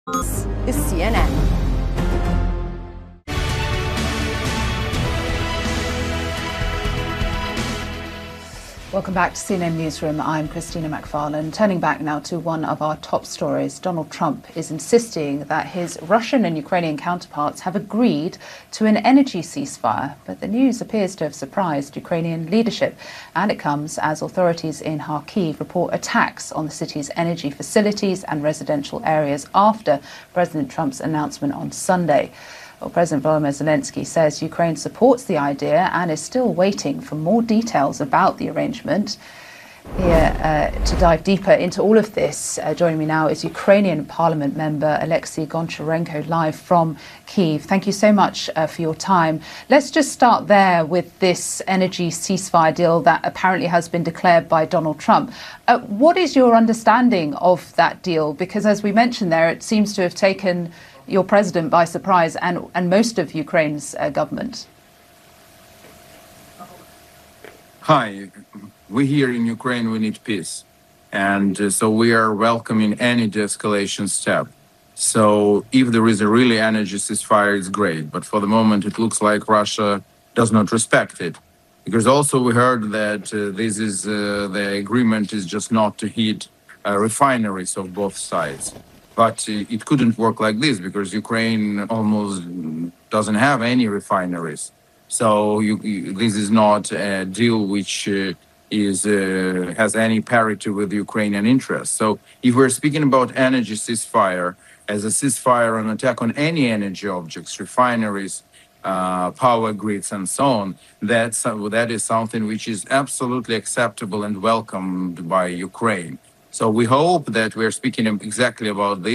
This is CNN. Welcome back to CNN Newsroom. I'm Christina McFarlane. Turning back now to one of our top stories. Donald Trump is insisting that his Russian and Ukrainian counterparts have agreed to an energy ceasefire. But the news appears to have surprised Ukrainian leadership. And it comes as authorities in Kharkiv report attacks on the city's energy facilities and residential areas after President Trump's announcement on Sunday. Well, President Volodymyr Zelensky says Ukraine supports the idea and is still waiting for more details about the arrangement. Here to dive deeper into all of this, joining me now is Ukrainian Parliament member Alexei Goncharenko, live from Kyiv. Thank you so much for your time. Let's just start there with this energy ceasefire deal that apparently has been declared by Donald Trump. What is your understanding of that deal? Because as we mentioned there, it seems to have taken your president by surprise and most of Ukraine's government. Hi, we here in Ukraine, we need peace. And so we are welcoming any de-escalation step. So if there is a really energy ceasefire, it's great. But for the moment, it looks like Russia does not respect it. Because also we heard that this is the agreement is just not to hit refineries of both sides. But it couldn't work like this because Ukraine almost doesn't have any refineries. So this is not a deal which has any parity with Ukrainian interests. So if we're speaking about energy ceasefire as a ceasefire, an attack on any energy objects, refineries, power grids, and so on, that is something which is absolutely acceptable and welcomed by Ukraine. So we hope that we're speaking exactly about this.